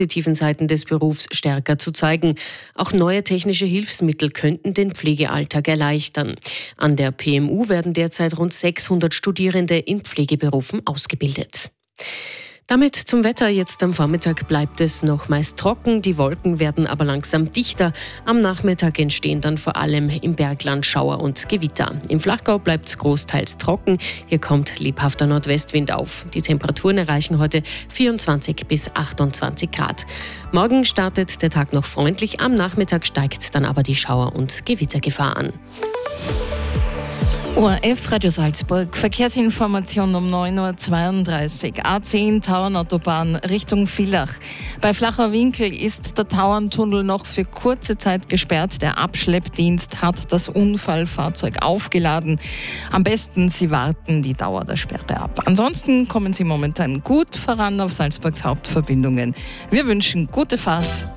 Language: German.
positiven Seiten des Berufs stärker zu zeigen. Auch neue technische Hilfsmittel könnten den Pflegealltag erleichtern. An der PMU werden derzeit rund 600 Studierende in Pflegeberufen ausgebildet. Damit zum Wetter. Jetzt am Vormittag bleibt es noch meist trocken, die Wolken werden aber langsam dichter. Am Nachmittag entstehen dann vor allem im Bergland Schauer und Gewitter. Im Flachgau bleibt es großteils trocken, hier kommt lebhafter Nordwestwind auf. Die Temperaturen erreichen heute 24 bis 28 Grad. Morgen startet der Tag noch freundlich, am Nachmittag steigt dann aber die Schauer- und Gewittergefahr an. ORF Radio Salzburg, Verkehrsinformation um 9.32 Uhr. A10 Tauernautobahn Richtung Villach. Bei Flacher Winkel ist der Tauerntunnel noch für kurze Zeit gesperrt. Der Abschleppdienst hat das Unfallfahrzeug aufgeladen. Am besten, Sie warten die Dauer der Sperre ab. Ansonsten kommen Sie momentan gut voran auf Salzburgs Hauptverbindungen. Wir wünschen gute Fahrt.